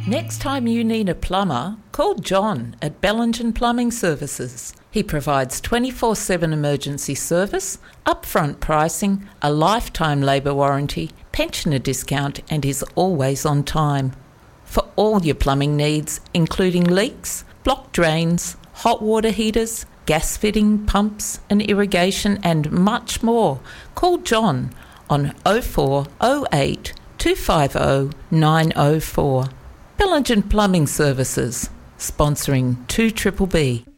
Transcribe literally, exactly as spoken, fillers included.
Next time you need a plumber, call John at Bellingen Plumbing Services. He provides twenty-four seven emergency service, upfront pricing, a lifetime labour warranty, pensioner discount, and is always on time. For all your plumbing needs, including leaks, blocked drains, hot water heaters, gas fitting, pumps and irrigation, and much more, call John on oh four oh eight, two five oh, nine oh four. Bellingen Plumbing Services, sponsoring two B B B.